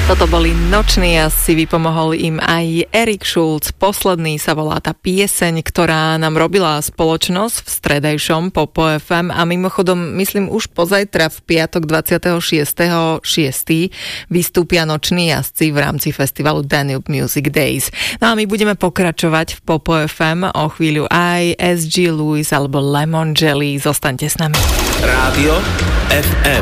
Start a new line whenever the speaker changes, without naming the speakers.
Toto boli Noční a si vypomohol im aj Erik Schulz. Posledný sa volá tá pieseň, ktorá nám robila spoločnosť v stredajšom Popo FM a mimochodom, myslím, už pozajtra v piatok 26.6. vystúpia Noční jazdci v rámci festivalu Danube Music Days. No a my budeme pokračovať v Popo FM o chvíľu aj SG Lewis alebo Lemon Jelly. Zostaňte s nami.
Rádio FM.